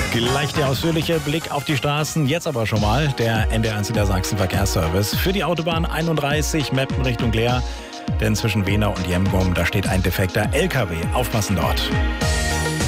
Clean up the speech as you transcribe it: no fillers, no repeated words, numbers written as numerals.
Gleich der ausführliche Blick auf die Straßen. Jetzt aber schon mal der NDR1 Niedersachsen Verkehrsservice. Für die Autobahn 31 Meppen Richtung Leer. Denn zwischen Wehna und Jemgum, da steht ein defekter LKW. Aufpassen dort.